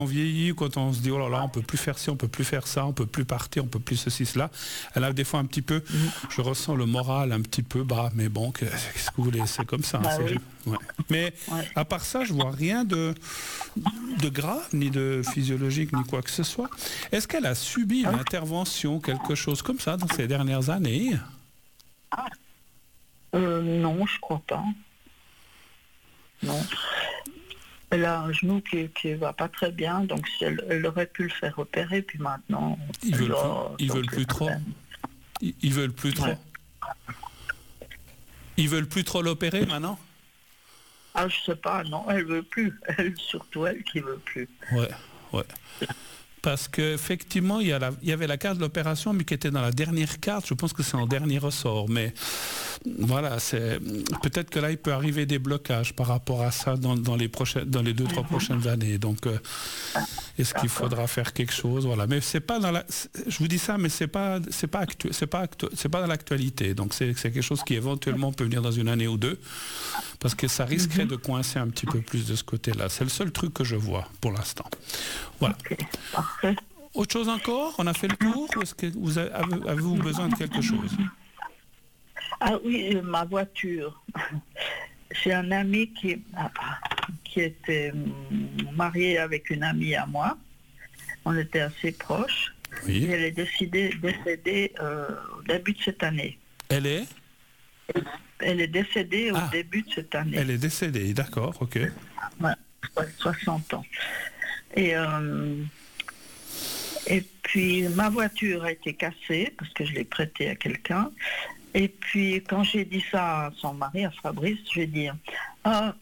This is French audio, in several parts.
on vieillit, quand on se dit oh là là, on peut plus faire ci, on peut plus faire ça, on peut plus partir, on peut plus ceci, cela. Elle a des fois un petit peu, je ressens le moral un petit peu bas, mais bon, qu'est-ce que vous voulez, c'est comme ça. Bah oui. Ouais. Mais à part ça, je vois rien de grave, ni de physiologique, ni quoi que ce soit. Est-ce qu'elle a subi une intervention, quelque chose comme ça dans ces dernières années? Non, je crois pas. Non. Elle a un genou qui va pas très bien, donc elle aurait pu le faire opérer, puis maintenant... Ils veulent plus trop. Ils veulent plus trop. Ouais. Ils veulent plus trop l'opérer maintenant? Ah, je sais pas, non, elle veut plus. Surtout elle qui veut plus. Ouais. Parce qu'effectivement, il y avait la carte de l'opération, mais qui était dans la dernière carte. Je pense que c'est en dernier ressort. Mais voilà, peut-être que là, il peut arriver des blocages par rapport à ça dans les 2-3 prochaines années. Donc, est-ce qu'il faudra faire quelque chose? Voilà. Mais c'est pas dans je vous dis ça, mais c'est pas dans l'actualité. Donc, c'est quelque chose qui éventuellement peut venir dans une année ou deux, parce que ça risquerait de coincer un petit peu plus de ce côté-là. C'est le seul truc que je vois pour l'instant. Voilà. Okay. Parfait. Autre chose encore? On a fait le tour? Ou est-ce que avez-vous besoin de quelque chose? Ah oui, ma voiture. J'ai un ami qui était marié avec une amie à moi. On était assez proches. Oui. Et elle est décédée au début de cette année. Elle est décédée au début de cette année. Elle est décédée, d'accord, ok. Ouais, 60 ans. Et puis ma voiture a été cassée parce que je l'ai prêtée à quelqu'un. Et puis quand j'ai dit ça à son mari, à Fabrice, j'ai dit ma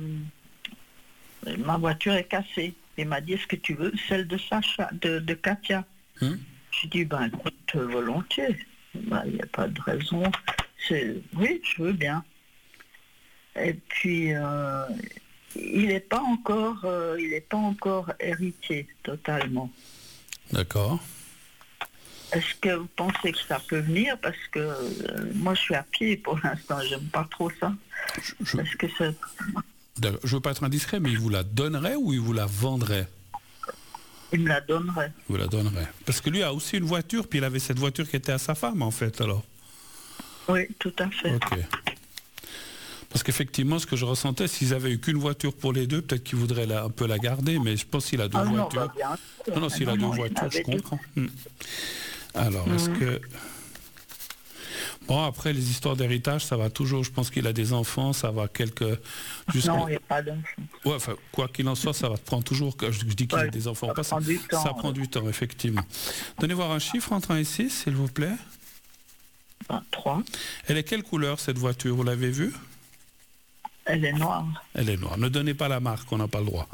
voiture est cassée. Il m'a dit est-ce que tu veux celle de Sacha, de Katia? J'ai dit écoute, volontiers. Il n'y a pas de raison. Oui, je veux bien. Et puis il n'est pas encore héritier totalement. D'accord. Est-ce que vous pensez que ça peut venir? Parce que moi je suis à pied pour l'instant, j'aime pas trop ça. Est-ce que ça... Je veux pas être indiscret, mais il vous la donnerait ou il vous la vendrait? Il me la donnerait. Vous la donnerait. Parce que lui a aussi une voiture, puis il avait cette voiture qui était à sa femme en fait alors. Oui, tout à fait. Ok. Parce qu'effectivement, ce que je ressentais, s'ils avaient eu qu'une voiture pour les deux, peut-être qu'ils voudraient un peu la garder, mais je pense qu'il a deux voitures. Non, s'il a deux voitures, je comprends. Alors, est-ce que... Bon, après, les histoires d'héritage, ça va toujours. Je pense qu'il a des enfants, ça va quelques... Non, il n'y a pas d'enfants. Ouais, enfin, quoi qu'il en soit, ça va prendre toujours... Je dis qu'il a des enfants. Ça prend du temps, effectivement. Donnez voir un chiffre entre 1 et 6, s'il vous plaît. 3. Elle est quelle couleur, cette voiture? Vous l'avez vue? Elle est noire. Elle est noire. Ne donnez pas la marque, on n'a pas le droit.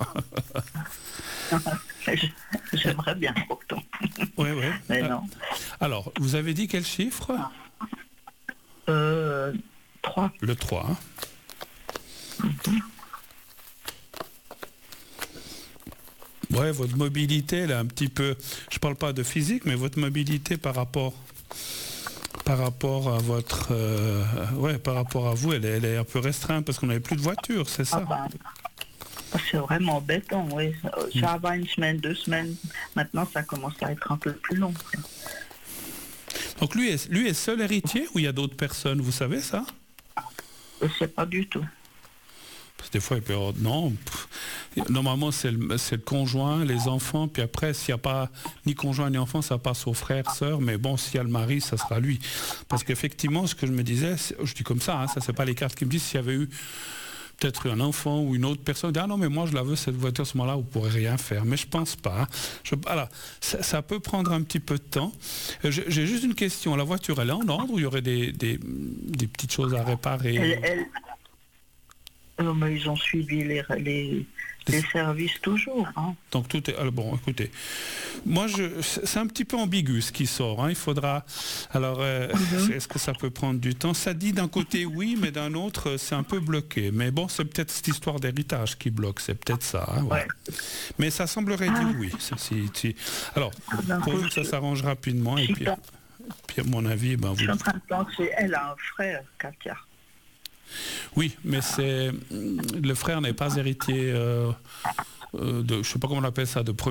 J'aimerais bien pourtant. Oui. Mais non. Alors, vous avez dit quel chiffre? 3. Le 3. Ouais, votre mobilité, elle est un petit peu... Je parle pas de physique, mais votre mobilité par rapport à votre... par rapport à vous, elle est un peu restreinte parce qu'on n'avait plus de voiture, c'est ça? C'est vraiment embêtant, oui. Ça va une semaine, 2 semaines. Maintenant, ça commence à être un peu plus long. Donc lui est seul héritier ou il y a d'autres personnes, vous savez ça? Je ne sais pas du tout. Parce que des fois, il peut y avoir... Non. Normalement, c'est le conjoint, les enfants, puis après, s'il n'y a pas ni conjoint ni enfant, ça passe aux frères, sœurs, mais bon, s'il y a le mari, ça sera lui. Parce qu'effectivement, ce que je me disais, je dis comme ça, ça c'est pas les cartes qui me disent, s'il y avait eu peut-être un enfant ou une autre personne, ah non, mais moi je la veux, cette voiture, à ce moment-là, vous ne pourrez rien faire. Mais je pense pas. Alors, ça peut prendre un petit peu de temps. J'ai juste une question, la voiture, elle est en ordre ou il y aurait des petites choses à réparer? Mais ils ont suivi les services toujours. Donc tout est... Alors bon, écoutez, moi, c'est un petit peu ambigu ce qui sort. Il faudra... Alors, est-ce que ça peut prendre du temps? Ça dit d'un côté oui, mais d'un autre, c'est un peu bloqué. Mais bon, c'est peut-être cette histoire d'héritage qui bloque, c'est peut-être ça. Ouais. Mais ça semblerait dire oui. Alors, pourvu que ça s'arrange rapidement, et puis à mon avis... je suis en train de penser, elle a un frère, Katia. Oui, mais le frère n'est pas héritier je sais pas comment on appelle ça, de